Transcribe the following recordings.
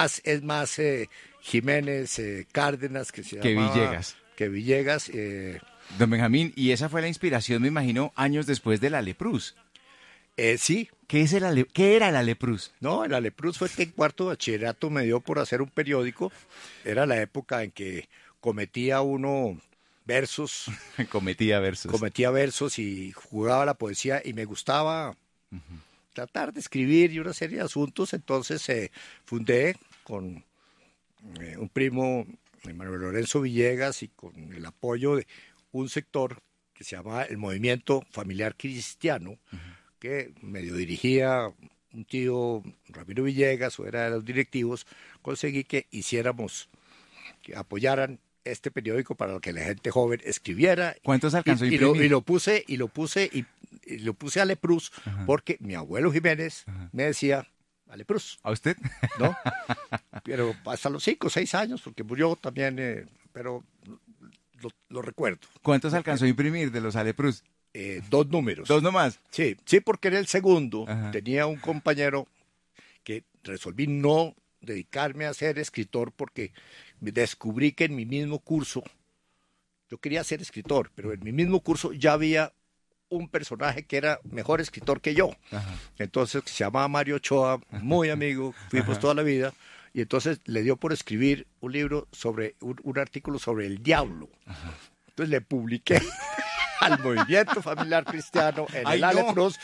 más Jiménez Cárdenas que se Que llamaba, Villegas. Que Villegas. Don Benjamín, y esa fue la inspiración, me imagino, años después de la Alepruz. Sí, ¿Qué era la Alepruz? no, el Alepruz fue que en cuarto de bachillerato me dio por hacer un periódico. Era la época en que cometía uno versos, Cometía versos. y jugaba la poesía y me gustaba tratar de escribir y una serie de asuntos. Entonces fundé con un primo, Manuel Lorenzo Villegas, y con el apoyo de un sector que se llama el Movimiento Familiar Cristiano, que medio dirigía un tío, Ramiro Villegas, o era de los directivos. Conseguí que que apoyaran este periódico para que la gente joven escribiera. ¿Cuántos alcanzó a y imprimir? lo puse a Alepruz, porque mi abuelo Jiménez me decía Alepruz, ¿A usted? ¿no? Pero hasta los 5 o 6 años, porque murió también, pero lo recuerdo. ¿Cuántos alcanzó a imprimir de los Alepruz? 2 números. ¿Dos nomás? Sí, porque era el segundo. Tenía un compañero que resolví no dedicarme a ser escritor, porque descubrí que en mi mismo curso, yo quería ser escritor, pero en mi mismo curso ya había un personaje que era mejor escritor que yo. Entonces, se llamaba Mario Ochoa, muy amigo, fuimos toda la vida, y entonces le dio por escribir un libro sobre, un artículo sobre el diablo. Entonces le publiqué al Movimiento Familiar Cristiano en el Alepruz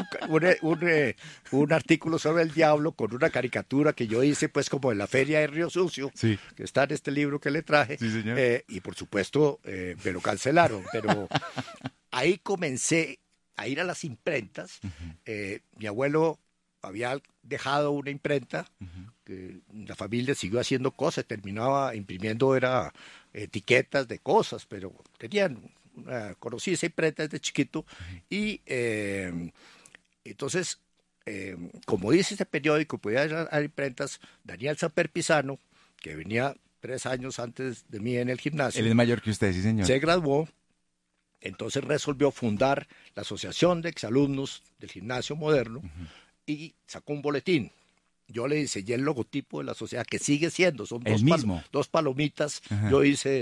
un artículo sobre el diablo con una caricatura que yo hice, pues, como en la Feria de Río Sucio, sí, que está en este libro que le traje. Sí, señor. Y por supuesto me lo cancelaron, pero ahí comencé a ir a las imprentas. Mi abuelo había dejado una imprenta, que la familia siguió haciendo cosas, terminaba imprimiendo etiquetas de cosas, pero conocí esa imprenta desde chiquito. Y entonces, como dice este periódico, podía ir a imprentas. Daniel Samper Pisano, que venía 3 años antes de mí en el gimnasio, Él es mayor que usted, sí, señor. se graduó. Entonces resolvió fundar la Asociación de Exalumnos del Gimnasio Moderno, y sacó un boletín. Yo le diseñé el logotipo de la sociedad, que sigue siendo, son dos palomitas. Yo hice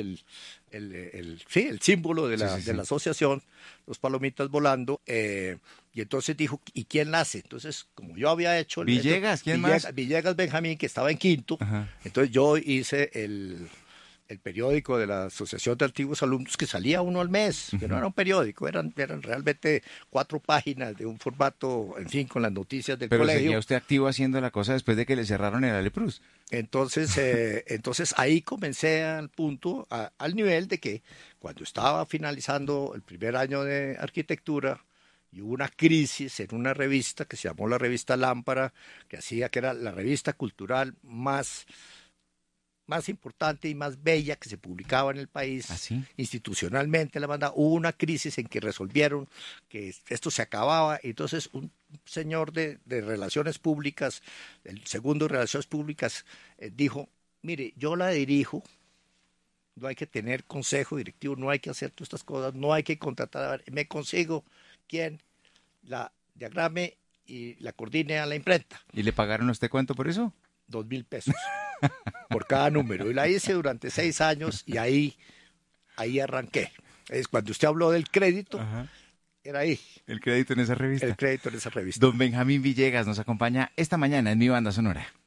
el símbolo de la asociación, 2 palomitas volando. Y entonces dijo, ¿y quién la hace? Entonces, como yo había hecho... ¿Quién más? Villegas Benjamín, que estaba en quinto. Entonces yo hice el periódico de la Asociación de Antiguos Alumnos, que salía uno al mes, que no era un periódico, eran realmente 4 páginas de un formato, en fin, con las noticias del colegio. Pero seguía usted activo haciendo la cosa después de que le cerraron el Alepruz. Entonces ahí comencé al nivel de que cuando estaba finalizando el primer año de arquitectura, y hubo una crisis en una revista que se llamó la revista Lámpara, que era la revista cultural más importante y más bella que se publicaba en el país. Institucionalmente hubo una crisis en que resolvieron que esto se acababa. Entonces un señor de relaciones públicas, el segundo de relaciones públicas, dijo, mire, yo la dirijo, no hay que tener consejo directivo, no hay que hacer todas estas cosas, no hay que contratar, me consigo quien la diagrame y la coordine a la imprenta. ¿Y le pagaron a usted cuánto por eso? 2,000 pesos por cada número, y la hice durante 6 años, y ahí arranqué. Es cuando usted habló del crédito, era ahí. El crédito en esa revista. El crédito en esa revista. Don Benjamín Villegas nos acompaña esta mañana en Mi Banda Sonora.